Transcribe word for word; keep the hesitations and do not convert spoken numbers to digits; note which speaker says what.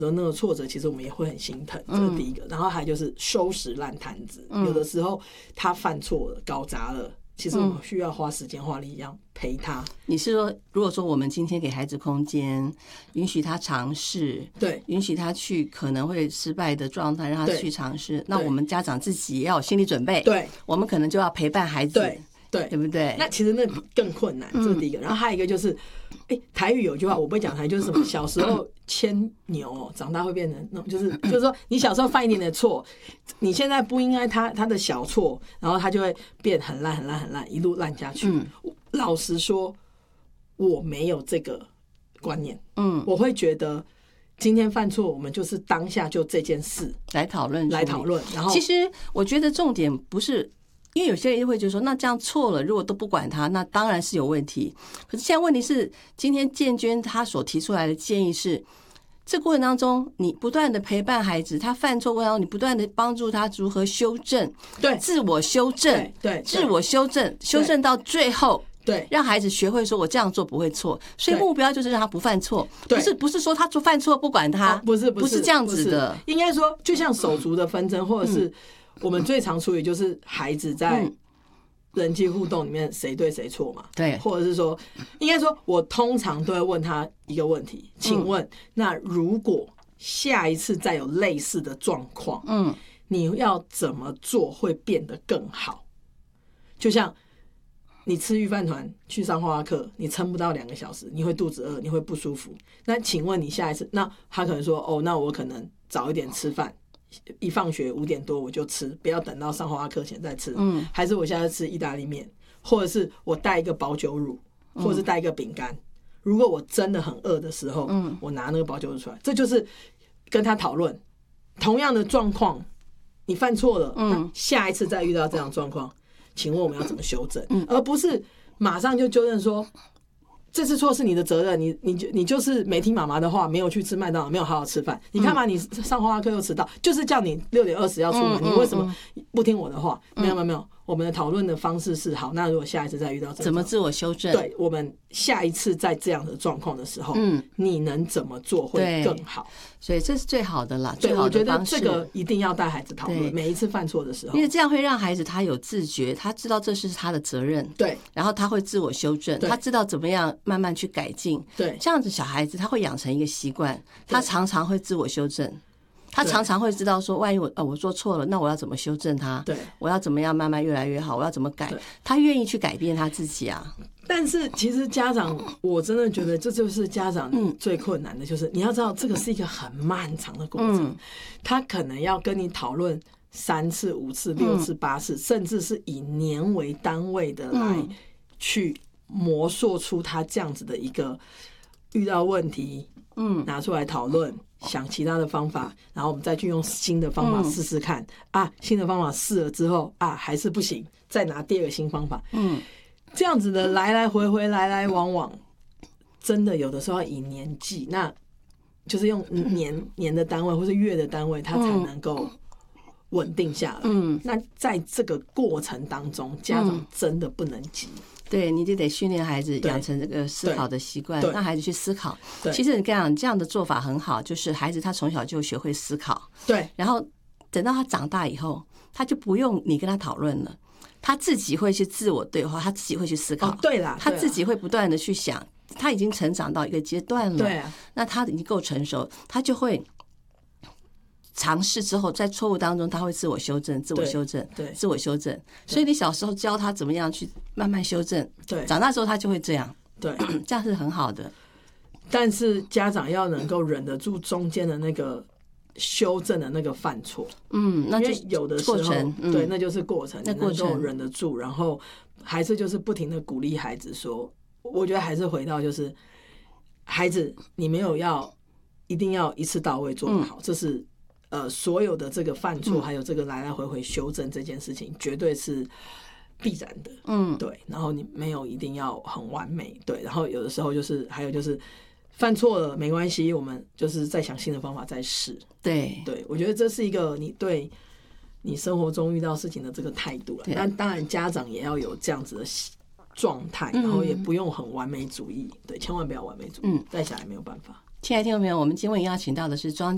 Speaker 1: 的那个挫折，其实我们也会很心疼，这是第一个。然后还就是收拾烂摊子，有的时候他犯错了、搞砸了。其实我们需要花时间花力量陪他。
Speaker 2: 你是说，如果说我们今天给孩子空间，允许他尝试，
Speaker 1: 对，
Speaker 2: 允许他去可能会失败的状态，让他去尝试，那我们家长自己也要有心理准备。
Speaker 1: 对，
Speaker 2: 我们可能就要陪伴孩子，
Speaker 1: 对对，
Speaker 2: 对不对？
Speaker 1: 那其实那更困难，这是第一个。然后还有一个就是，哎，台语有句话我不会讲台语，就是什么小时候牵牛，长大会变成那种，就是就是说你小时候犯一点点错，你现在不应该他他的小错，然后他就会变很烂很烂很烂，一路烂下去。嗯、老实说，我没有这个观念。嗯，我会觉得今天犯错，我们就是当下就这件事
Speaker 2: 来讨论
Speaker 1: 来讨论。然后，
Speaker 2: 其实我觉得重点不是。因为有些人会觉得说，那这样错了，如果都不管他，那当然是有问题。可是现在问题是，今天建娟她所提出来的建议是，这过程当中你不断的陪伴孩子，他犯错过程当中，你不断的帮助他如何修正，
Speaker 1: 对，
Speaker 2: 自我修正，
Speaker 1: 对，对
Speaker 2: 自我修正，修正到最后。
Speaker 1: 对，
Speaker 2: 让孩子学会说我这样做不会错，所以目标就是让他不犯错，不是不是说他做犯错不管他，
Speaker 1: 哦、不是不是
Speaker 2: 不是这样子的，
Speaker 1: 应该说就像手足的纷争，或者是我们最常处理就是孩子在人际互动里面谁对谁错嘛，
Speaker 2: 对，
Speaker 1: 或者是说，应该说我通常都会问他一个问题，请问，那如果下一次再有类似的状况，嗯，你要怎么做会变得更好？就像你吃御饭团去上画画课，你撑不到两个小时，你会肚子饿，你会不舒服。那请问你下一次，那他可能说，哦，那我可能早一点吃饭，一放学五点多我就吃，不要等到上画画课前再吃。嗯，还是我现在吃意大利面，或者是我带一个保久乳，或者是带一个饼干。如果我真的很饿的时候，嗯，我拿那个保久乳出来，这就是跟他讨论同样的状况，你犯错了，嗯，下一次再遇到这样的状况。请问我们要怎么修正，而不是马上就纠正说这次错是你的责任，你你你就是没听妈妈的话，没有去吃麦当劳，没有好好吃饭。你看嘛，你上画画课又迟到，就是叫你六点二十要出门，你为什么不听我的话？没有没有没有，我们的讨论的方式是好。那如果下一次再遇到这
Speaker 2: 怎么自我修正？
Speaker 1: 对，我们下一次在这样的状况的时候，嗯，你能怎么做会更好？
Speaker 2: 所以这是最好的啦。
Speaker 1: 对，
Speaker 2: 最好的
Speaker 1: 我觉得这个一定要带孩子讨论，每一次犯错的时候，
Speaker 2: 因为这样会让孩子他有自觉，他知道这是他的责任，
Speaker 1: 对，
Speaker 2: 然后他会自我修正，他知道怎么样慢慢去改进，
Speaker 1: 对，
Speaker 2: 这样子小孩子他会养成一个习惯，他常常会自我修正。他常常会知道说，万一我呃我做错了，那我要怎么修正它？
Speaker 1: 对，
Speaker 2: 我要怎么样慢慢越来越好？我要怎么改？他愿意去改变他自己啊。
Speaker 1: 但是其实家长，我真的觉得这就是家长最困难的，就是你要知道这个是一个很漫长的过程，嗯、他可能要跟你讨论三次、五次、六次、八次，嗯、甚至是以年为单位的来去磨塑出他这样子的一个遇到问题，嗯，拿出来讨论。想其他的方法，然后我们再去用新的方法试试看、嗯、啊，新的方法试了之后啊还是不行，再拿第二个新方法，嗯，这样子的来来回回来来往往，真的有的时候要以年计，那就是用年年的单位或是月的单位，它才能够稳定下来。嗯，那在这个过程当中，家长真的不能急。
Speaker 2: 对，你就得训练孩子养成这个思考的习惯，让孩子去思考。其实你讲这样的做法很好，就是孩子他从小就学会思考，
Speaker 1: 对，
Speaker 2: 然后等到他长大以后，他就不用你跟他讨论了，他自己会去自我对话，他自己会去思考。
Speaker 1: 哦、对啦，
Speaker 2: 他自己会不断的去想，他已经成长到一个阶段了，
Speaker 1: 对、啊，
Speaker 2: 那他已经够成熟，他就会。尝试之后，在错误当中，他会自我修正、自我修正、
Speaker 1: 对，
Speaker 2: 自我修正。所以你小时候教他怎么样去慢慢修正，
Speaker 1: 对，
Speaker 2: 长大之后他就会这样，
Speaker 1: 对，
Speaker 2: 这样是很好的。
Speaker 1: 但是家长要能够忍得住中间的那个修正的那个犯错，
Speaker 2: 嗯，那就
Speaker 1: 有的时候，
Speaker 2: 嗯、
Speaker 1: 对，那就是过程，
Speaker 2: 那过程
Speaker 1: 能够忍得住，然后还是就是不停的鼓励孩子说，我觉得还是回到就是孩子，你没有要一定要一次到位做得好，嗯、这是。呃，所有的这个犯错，还有这个来来回回修正这件事情，绝对是必然的。嗯，对。然后你没有一定要很完美，对。然后有的时候就是，还有就是犯错了没关系，我们就是再想新的方法再试。
Speaker 2: 对，
Speaker 1: 对，我觉得这是一个你对你生活中遇到事情的这个态度了。但当然，家长也要有这样子的状态，然后也不用很完美主义，对，千万不要完美主义，带小孩没有办法。
Speaker 2: 亲爱的听众朋友，我们今天邀请到的是庄